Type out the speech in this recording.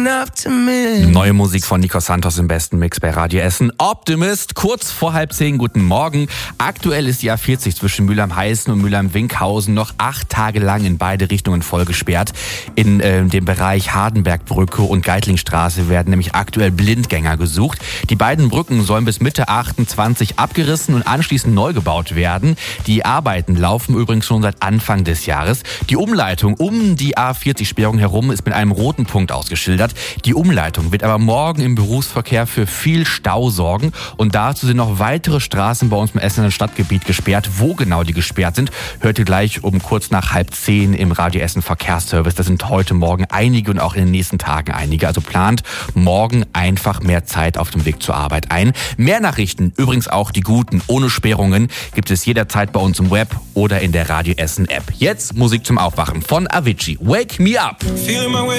Neue Musik von Nico Santos im besten Mix bei Radio Essen. Optimist, kurz vor 9:30, guten Morgen. Aktuell ist die A40 zwischen Mülheim-Heißen und Mülheim-Winkhausen noch 8 Tage lang in beide Richtungen voll gesperrt. In dem Bereich Hardenbergbrücke und Geitlingstraße werden nämlich aktuell Blindgänger gesucht. Die beiden Brücken sollen bis Mitte 28 abgerissen und anschließend neu gebaut werden. Die Arbeiten laufen übrigens schon seit Anfang des Jahres. Die Umleitung um die A40-Sperrung herum ist mit einem roten Punkt ausgeschildert. Die Umleitung wird aber morgen im Berufsverkehr für viel Stau sorgen. Und dazu sind noch weitere Straßen bei uns im Essener Stadtgebiet gesperrt. Wo genau die gesperrt sind, hört ihr gleich um kurz nach 9:30 im Radio Essen Verkehrsservice. Das sind heute Morgen einige und auch in den nächsten Tagen einige. Also plant morgen einfach mehr Zeit auf dem Weg zur Arbeit ein. Mehr Nachrichten, übrigens auch die guten, ohne Sperrungen, gibt es jederzeit bei uns im Web oder in der Radio Essen App. Jetzt Musik zum Aufwachen von Avicii. Wake Me Up!